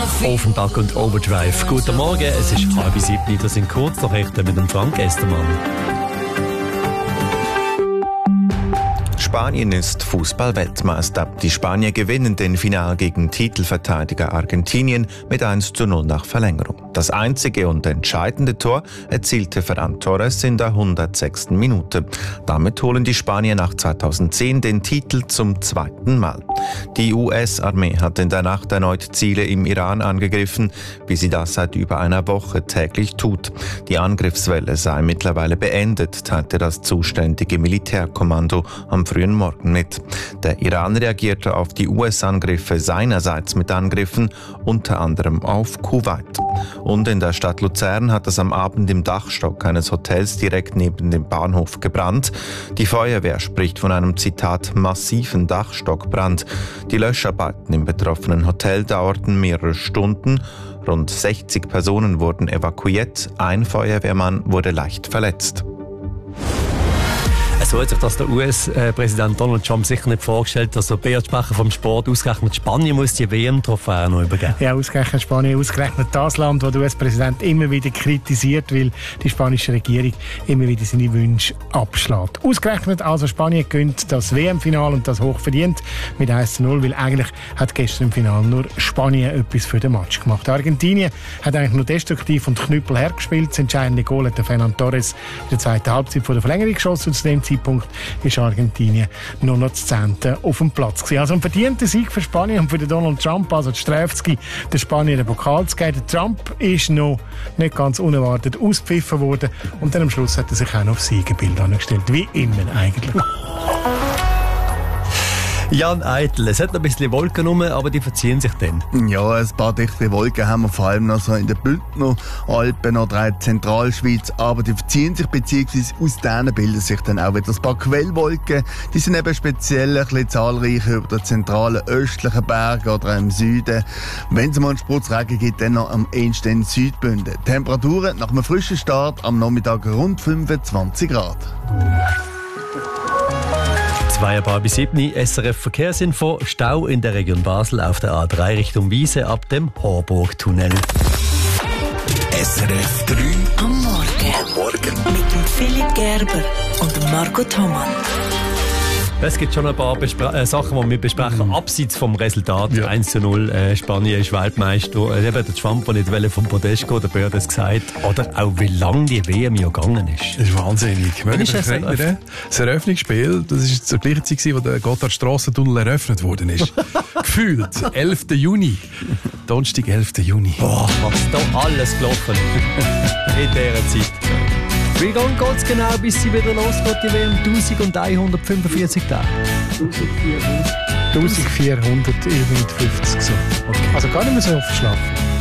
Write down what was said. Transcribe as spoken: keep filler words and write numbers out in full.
Offenbach und Overdrive. Guten Morgen, es ist halb sieben, das sind Kurznachrichten mit dem Frank Estermann. Spanien ist Fußball-Weltmeister. Die Spanier gewinnen den Final gegen Titelverteidiger Argentinien mit eins zu null nach Verlängerung. Das einzige und entscheidende Tor erzielte Ferran Torres in der hundertsechsten Minute. Damit holen die Spanier nach zweitausendzehn den Titel zum zweiten Mal. Die U S-Armee hat in der Nacht erneut Ziele im Iran angegriffen, wie sie das seit über einer Woche täglich tut. Die Angriffswelle sei mittlerweile beendet, teilte das zuständige Militärkommando am frühen Morgen mit. Der Iran reagierte auf die U S-Angriffe seinerseits mit Angriffen, unter anderem auf Kuwait. Und in der Stadt Luzern hat es am Abend im Dachstock eines Hotels direkt neben dem Bahnhof gebrannt. Die Feuerwehr spricht von einem, Zitat, massiven Dachstockbrand. Die Löscharbeiten im betroffenen Hotel dauerten mehrere Stunden. Rund sechzig Personen wurden evakuiert. Ein Feuerwehrmann wurde leicht verletzt. So hat sich das der U S-Präsident Donald Trump sicher nicht vorgestellt, dass der Beat Sprecher vom Sport ausgerechnet Spanien muss die W M-Trophäe noch übergeben. Ja, ausgerechnet Spanien, ausgerechnet das Land, das der U S-Präsident immer wieder kritisiert, weil die spanische Regierung immer wieder seine Wünsche abschlägt. Ausgerechnet also Spanien gewinnt das W M-Final und das hoch verdient mit eins zu null, weil eigentlich hat gestern im Finale nur Spanien etwas für den Match gemacht. Argentinien hat eigentlich nur destruktiv und Knüppel hergespielt. Das entscheidende Goal hat der Ferran Torres in der zweiten Halbzeit von der Verlängerung geschossen und zu dem Zeitpunkt ist Argentinien nur noch das Zehnte auf dem Platz gewesen. Also ein verdienter Sieg für Spanien und für den Donald Trump, also die Strafzki, der Spanier den Pokal zu geben. Der Trump ist noch nicht ganz unerwartet ausgepfiffen worden und dann am Schluss hat er sich auch noch auf Siegerbild angestellt, wie immer eigentlich. Jan Eitel, es hat noch ein bisschen Wolken rum, aber die verziehen sich dann. Ja, ein paar dichte Wolken haben wir vor allem noch so in den Bündner Alpen oder in der Zentralschweiz, aber die verziehen sich, beziehungsweise aus denen bilden sich dann auch wieder ein paar Quellwolken. Die sind eben speziell ein bisschen zahlreicher über den zentralen östlichen Bergen oder im Süden. Wenn es mal einen Spurzregen gibt, dann noch am ehesten in Südbünden. Temperaturen nach einem frischen Start am Nachmittag rund fünfundzwanzig Grad. Zwei bis sieben, S R F Verkehrsinfo, Stau in der Region Basel auf der A drei Richtung Wiese ab dem Horburg-Tunnel. S R F drei am Morgen. Am Morgen. Mit dem Philipp Gerber und dem Margot Thomann. Es gibt schon ein paar Bespre- äh, Sachen, die wir besprechen, mm. abseits vom Resultat. Ja. eins zu null, äh, Spanien ist Weltmeister. Äh, eben der Trump, der nicht vom Podest gehen, der Bär hat es gesagt. Oder auch, wie lange die W M ja gegangen ist. Das ist wahnsinnig. Wann ist das erinnern? Das Eröffnungsspiel, das war zur gleichen Zeit, wo der Gotthardstrassentunnel eröffnet worden ist. Gefühlt. elften Juni. Donnerstag, elften Juni. Boah, was da alles gelaufen in dieser Zeit. Wie lange geht es genau, bis sie wieder losgeht, die W M? eintausendeinhundertfünfundvierzig Tage. eintausendvierhundertfünfzig so. Okay. Also gar nicht mehr so oft schlafen.